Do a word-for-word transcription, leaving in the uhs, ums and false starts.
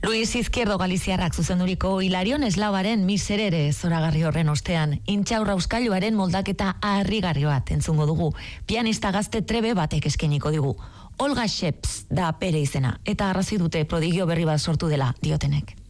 Luis Izquierdo galiziarrak zuzenduriko Hilarion Eslabaren miserere zoragarri horren ostean, intxaurra euskailuaren moldaketa harrigarri bat entzungo dugu. Pianista gazte trebe batek eskainiko digu. Olga Sheps da bere izena, eta arrazi dute prodigio berri bat sortu dela diotenek.